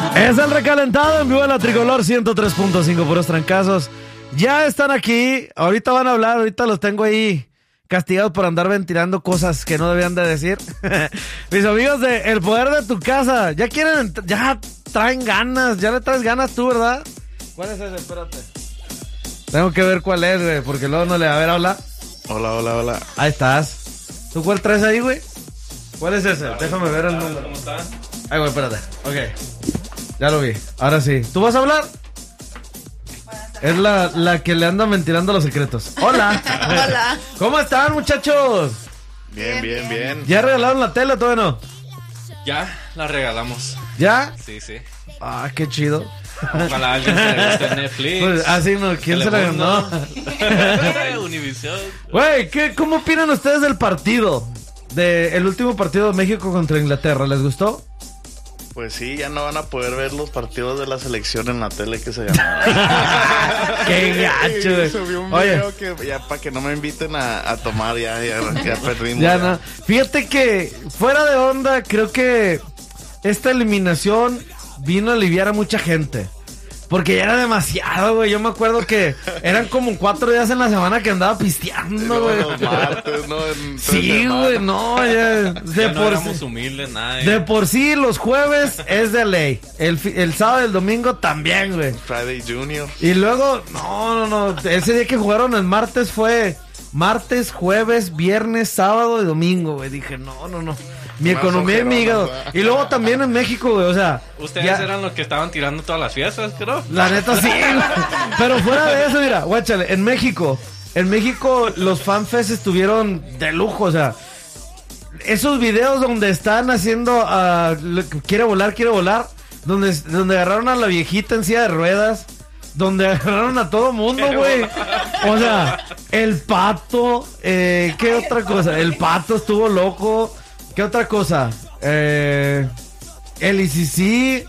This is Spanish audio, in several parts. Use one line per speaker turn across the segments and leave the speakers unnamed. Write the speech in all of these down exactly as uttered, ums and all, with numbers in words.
Es el recalentado en vivo de la Tricolor ciento tres punto cinco, puros trancazos. Ya están aquí, ahorita van a hablar, ahorita los tengo ahí castigados por andar ventilando cosas que no debían de decir. Mis amigos de El Poder de Tu Casa, ya quieren, ya traen ganas, ya le traes ganas tú, ¿verdad? ¿Cuál es ese? Espérate. Tengo que ver cuál es, güey, porque luego no le va a ver, hola.
Hola, hola, hola.
Ahí estás. ¿Tú cuál traes ahí, güey? ¿Cuál es ese? Déjame ver el número.
¿Cómo están?
Ay, güey, espérate. Ok. Ya lo vi. Ahora sí. ¿Tú vas a hablar? Es la, la que le anda ventilando los secretos. Hola.
Hola.
¿Cómo están, muchachos?
Bien, bien, bien.
¿Ya regalaron la tele o todavía no?
Ya, la regalamos.
¿Ya?
Sí, sí.
Ah, qué chido.
Ojalá alguien se le guste Netflix.
Pues, ah, sí, no. ¿Quién se la ganó?
Univision.
Güey, ¿qué, ¿cómo opinan ustedes del partido? De el último partido de México contra Inglaterra. ¿Les gustó?
Pues sí, ya no van a poder ver los partidos de la selección en la tele que se llama.
Qué gacho, güey.
Subí un
Oye.
video que ya para que no me inviten a, a tomar, ya, ya, ya perdimos.
Ya
ya.
no. Fíjate que, fuera de onda, creo que esta eliminación vino a aliviar a mucha gente. Porque ya era demasiado, güey. Yo me acuerdo que eran como cuatro días en la semana que andaba pisteando, güey.
Los martes, ¿no? En tres
Sí,
semanas.
güey, no, ya. De,
Ya no
por
éramos
sí,
humildes, nada.
de por sí, los jueves es de ley. El, fi- el sábado y el domingo también, güey.
Friday Junior.
Y luego, no, no, no. Ese día que jugaron el martes fue martes, jueves, viernes, sábado y domingo, güey. Dije, no, no, no. Mi
Más
economía y mi hígado.
ojeronas, ¿verdad?
Y luego también en México, güey, o sea.
Ustedes
ya-
eran los que estaban tirando todas las fiestas, creo.
La neta sí, güey. Pero fuera de eso, mira, guáchale, en México, en México los fanfests estuvieron de lujo, o sea, esos videos donde están haciendo, ah, lo que quiere volar, quiere volar, donde, donde agarraron a la viejita en silla de ruedas, donde agarraron a todo mundo, güey. O sea, el pato, eh, ¿qué otra cosa? El pato estuvo loco. ¿Qué otra cosa? Eh, el I C C.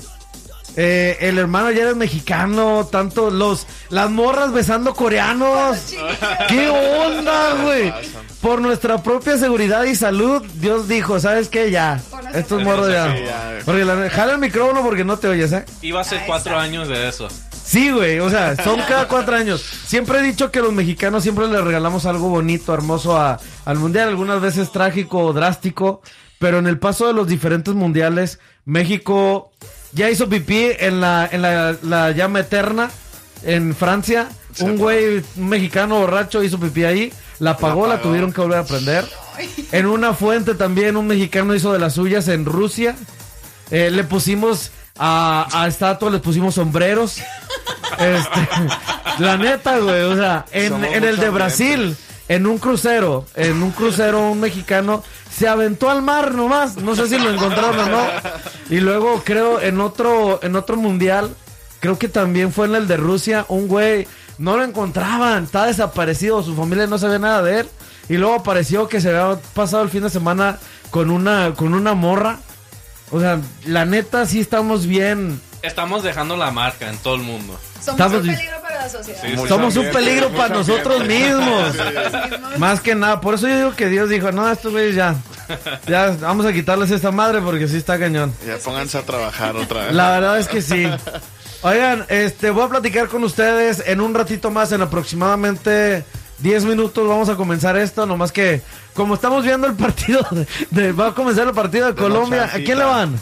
Eh, el hermano ya era mexicano, tanto los las morras besando coreanos. ¿Qué onda, güey? Por nuestra propia seguridad y salud, Dios dijo, ¿sabes qué? Ya, estos morros ya.
Sí, ya.
Porque la, jala el micrófono porque no te oyes, ¿eh?
Iba a ser cuatro años de eso.
Sí, güey, o sea, son cada cuatro años. Siempre he dicho que los mexicanos siempre les regalamos algo bonito, hermoso a, al mundial, algunas veces trágico o drástico, pero en el paso de los diferentes mundiales, México ya hizo pipí en la, en la, la llama eterna en Francia.
Se
Un güey, un mexicano borracho hizo pipí ahí, la apagó, la,
apagó.
tuvieron que volver a prender. En una fuente también un mexicano hizo de las suyas en Rusia. Eh, le pusimos a, a estatuas, le pusimos sombreros. Este, la neta, güey, o sea, en,
Somos
en el de
mucha
Brasil, en un crucero, en un crucero, un mexicano se aventó al mar nomás, no sé si lo encontraron o no. Y luego creo en otro, en otro mundial, creo que también fue en el de Rusia, un güey, no lo encontraban, está desaparecido, su familia no sabía nada de él. Y luego apareció que se había pasado el fin de semana con una, con una morra. O sea, la neta sí estamos bien.
Estamos dejando la marca en todo el mundo.
Somos
Estamos
un
bien.
peligro para la sociedad.
Sí,
Muy
Somos un
ambiente,
peligro
mucho
para nosotros
ambiente.
mismos.
Sí.
Más que nada, por eso yo digo que Dios dijo, no, estos güeyes ya, ya vamos a quitarles esta madre porque sí está cañón.
Ya pónganse a trabajar otra vez.
La verdad es que sí. Oigan, este, voy a platicar con ustedes en un ratito más, en aproximadamente diez minutos vamos a comenzar esto, nomás que como estamos viendo el partido, de, de- va a comenzar el partido de
De
Colombia, ¿a
noche,
quién le van?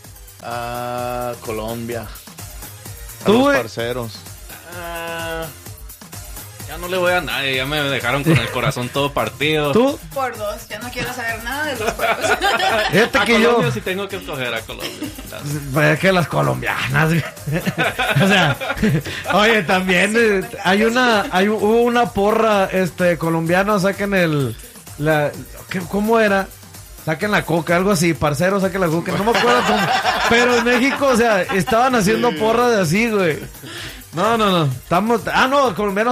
A Colombia. A
Tú,
los
güey.
parceros.
Ah, ya no le voy a nadie, ya me dejaron con el corazón todo partido.
¿Tú?
Por dos, ya no quiero saber nada de los juegos.
Fíjate
A
que
Colombia
yo...
sí tengo que escoger a Colombia.
Pues es que las colombianas, güey. O sea, oye, también eh, hay una, hay hubo una porra, este, colombiana, saquen el, la, ¿qué- ¿cómo era? Saquen la coca, algo así, parcero, saquen la coca, no me acuerdo cómo, pero en México, o sea, estaban haciendo porras de así, güey. No, no, no, estamos, ah, no, colombianos